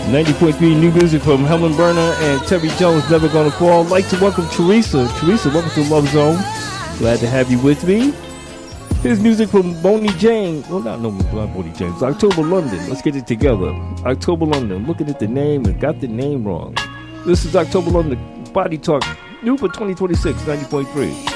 90.3 new music from Helen Berner and Terry Jones, Never Gonna Fall. I'd like to welcome Teresa. Teresa, welcome to Love Zone. Glad to have you with me. Here's music from Boney James. Well, not Boney James. October London. Let's get it together. October London. Looking at the name and got the name wrong. This is October London. Body Talk. New for 2026, 90.3.